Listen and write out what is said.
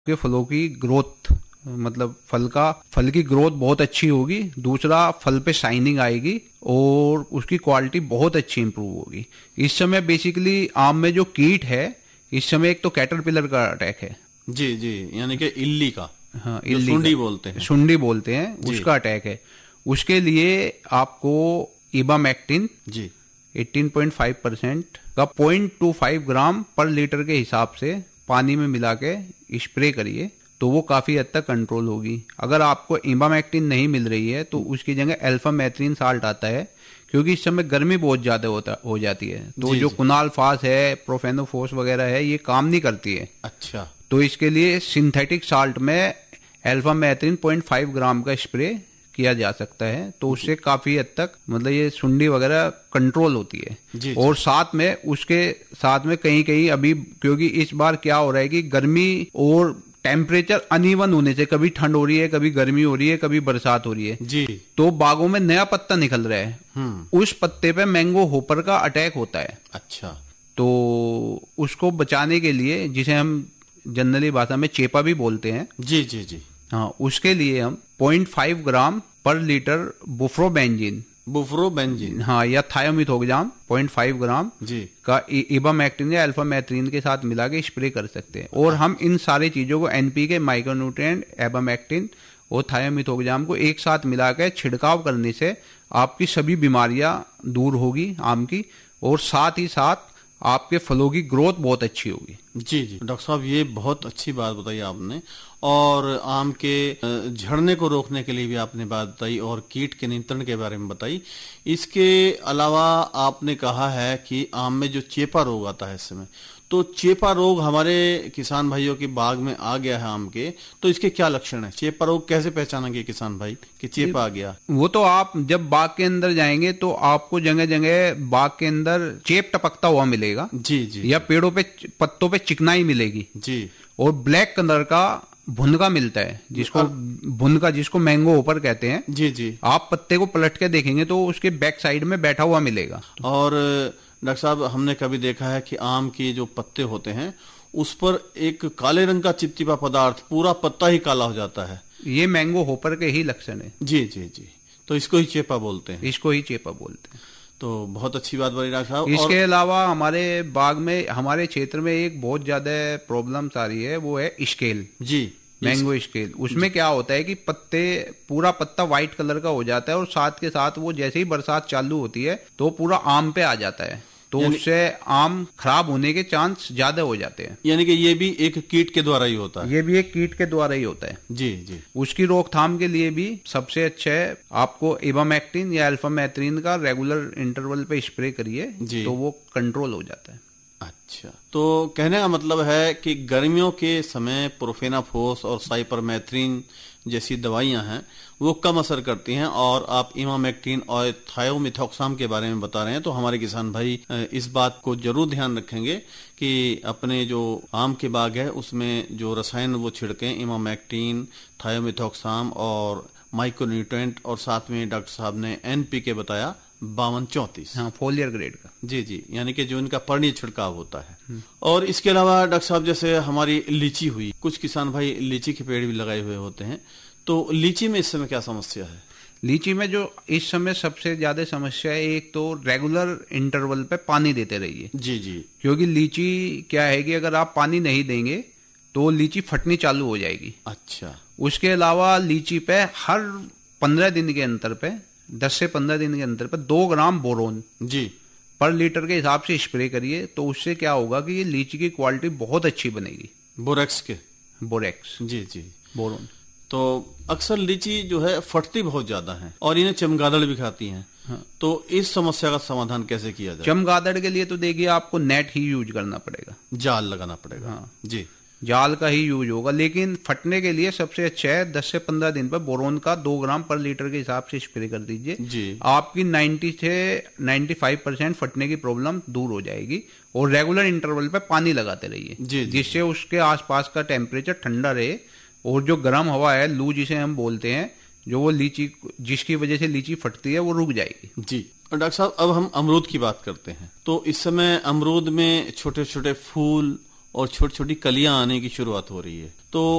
के फलों की ग्रोथ, मतलब फल की ग्रोथ बहुत अच्छी होगी। दूसरा, फल पे शाइनिंग आएगी और उसकी क्वालिटी बहुत अच्छी इंप्रूव होगी। इस समय बेसिकली आम में जो कीट है, इस समय एक तो कैटरपिलर का अटैक है। जी जी, यानी कि इल्ली का, हाँ, जो इल्ली सुंडी का, बोलते हैं। सुंडी बोलते हैं, जी। उसका अटैक है। उसके लिए आपको इबामैक्टिन जी 18.5% का 0.25 ग्राम पर लीटर के हिसाब से पानी में मिला के स्प्रे करिए, तो वो काफी हद तक कंट्रोल होगी। अगर आपको इबामैक्टिन नहीं मिल रही है तो उसकी जगह अल्फा मैथ्रीन साल्ट आता है, क्योंकि इस समय गर्मी बहुत ज्यादा हो जाती है, तो जी जो जी। कुनाल फास है, प्रोफेनोफोस वगैरह है, ये काम नहीं करती है। अच्छा। तो इसके लिए सिंथेटिक साल्ट में अल्फा मैथ्रीन 0.5 ग्राम का स्प्रे किया जा सकता है, तो उससे काफी हद तक मतलब ये सुंडी वगैरह कंट्रोल होती है। जी और जी। साथ में उसके साथ में कहीं कहीं अभी, क्योंकि इस बार क्या हो रहा है कि गर्मी और टेम्परेचर अनइवन होने से, कभी ठंड हो रही है, कभी गर्मी हो रही है, कभी बरसात हो रही है, जी। तो बागों में नया पत्ता निकल रहा है, उस पत्ते पे मैंगो होपर का अटैक होता है। अच्छा। तो उसको बचाने के लिए, जिसे हम जनरली भाषा में चेपा भी बोलते हैं, जी जी जी। हाँ, उसके लिए हम 0.5 ग्राम पर लीटर बुफ्रोबेंजीन, बुफ्रोबेंजीन। हाँ, या थायोमिथोग्जाम 0.5 ग्राम जी। का इबामैक्टिन या अल्फा मैथ्रीन के साथ मिला के स्प्रे कर सकते हैं। और हम इन सारी चीजों को, एनपीके, माइक्रोन्यूट्रिएंट, इबामैक्टिन और थायोमिथोग्जाम को एक साथ मिला के छिड़काव करने से आपकी सभी बीमारियां दूर होगी आम की, और साथ ही साथ आपके फलों की ग्रोथ बहुत अच्छी होगी। जी जी डॉक्टर साहब, ये बहुत अच्छी बात बताई आपने। और आम के झड़ने को रोकने के लिए भी आपने बात बताई, और कीट के नियंत्रण के बारे में बताई। इसके अलावा आपने कहा है कि आम में जो चेपा रोग आता है इस समय, तो चेपा रोग हमारे किसान भाइयों के बाग में आ गया है आम के, तो इसके क्या लक्षण है? चेपा रोग कैसे पहचानेंगे किसान भाई कि चेपा आ गया? वो तो आप जब बाग के अंदर जाएंगे तो आपको जगह जगह बाग के अंदर चेप टपकता हुआ मिलेगा। जी जी। या पेड़ों पे, पत्तों पे चिकनाई मिलेगी। जी। और ब्लैक कलर का भुनगा मिलता है, जिसको मैंगो होपर कहते हैं। जी जी। आप पत्ते को पलट के देखेंगे तो उसके बैक साइड में बैठा हुआ मिलेगा। और डॉक्टर साहब, हमने कभी देखा है कि आम के जो पत्ते होते हैं उस पर एक काले रंग का चिपचिपा पदार्थ, पूरा पत्ता ही काला हो जाता है। ये मैंगो होपर के ही लक्षण है। जी जी जी। तो इसको ही चेपा बोलते हैं। इसको ही चेपा बोलते हैं। तो बहुत अच्छी बात बोली डॉक्टर साहब। इसके अलावा हमारे बाग में, हमारे क्षेत्र में एक बहुत ज्यादा प्रॉब्लम्स आ रही है, वो है स्केल। जी। Mango scale. उसमें क्या होता है कि पूरा पत्ता व्हाइट कलर का हो जाता है, और साथ के साथ वो जैसे ही बरसात चालू होती है तो पूरा आम पे आ जाता है, तो उससे आम खराब होने के चांस ज्यादा हो जाते हैं। यानी कि ये भी एक कीट के द्वारा ही होता है? ये भी एक कीट के द्वारा ही होता है। जी जी। उसकी रोकथाम के लिए भी सबसे अच्छा है, आपको इबामैक्टिन या अल्फा मैथ्रीन का रेगुलर इंटरवल पे स्प्रे करिए, तो वो कंट्रोल हो जाता है। अच्छा, तो कहने का मतलब है कि गर्मियों के समय प्रोफेनाफोस और साइपरमेथ्रिन जैसी दवाइयां हैं वो कम असर करती हैं, और आप इमामेक्टिन और थायोमिथोक्साम के बारे में बता रहे हैं, तो हमारे किसान भाई इस बात को जरूर ध्यान रखेंगे कि अपने जो आम के बाग है उसमें जो रसायन वो छिड़कें, इमामेक्टिन, थायोमिथोक्साम और माइक्रोन्यूट्रिएंट, और साथ में डॉक्टर साहब ने एनपीके बताया 52-34, हाँ, फोलियर ग्रेड का। जी जी, यानी कि जो इनका पर्णीय छिड़काव होता है। और इसके अलावा डॉक्टर साहब, जैसे हमारी लीची हुई, कुछ किसान भाई लीची के पेड़ भी लगाए हुए होते हैं, तो लीची में इस समय क्या समस्या है? लीची में जो इस समय सबसे ज्यादा समस्या है, एक तो रेगुलर इंटरवल पे पानी देते रहिए। जी जी। क्योंकि लीची क्या है कि अगर आप पानी नहीं देंगे तो लीची फटनी चालू हो जाएगी। अच्छा। उसके अलावा लीची पे हर 15 दिन के अंतर पे, 10 से 15 दिन के अंतर पे 2 ग्राम बोरोन जी पर लीटर के हिसाब से स्प्रे करिए, तो उससे क्या होगा कि ये लीची की क्वालिटी बहुत अच्छी बनेगी। बोरेक्स के? बोरेक्स, जी जी। बोरोन। तो अक्सर लीची जो है फटती बहुत ज्यादा है, और इन्हें चमगादड़ भी खाती हैं। हाँ। तो इस समस्या का समाधान कैसे किया जाए? चमगादड़ के लिए तो देखिए आपको नेट ही यूज करना पड़ेगा, जाल लगाना पड़ेगा। हाँ जी, जाल का ही यूज होगा। लेकिन फटने के लिए सबसे अच्छा है 10 से 15 दिन पर बोरोन का 2 ग्राम पर लीटर के हिसाब से स्प्रे कर दीजिए जी। आपकी 90 से 95% फटने की प्रॉब्लम दूर हो जाएगी। और रेगुलर इंटरवल पे पानी लगाते रहिए, जिससे उसके आसपास का टेम्परेचर ठंडा रहे, और जो गर्म हवा है, लू जिसे हम बोलते हैं, जो वो लीची, जिसकी वजह से लीची फटती है, वो रुक जाएगी। जी। डॉक्टर साहब, अब हम अमरूद की बात करते हैं। तो इस समय अमरूद में छोटे छोटे फूल और छोटी छोटी कलियां आने की शुरुआत हो रही है,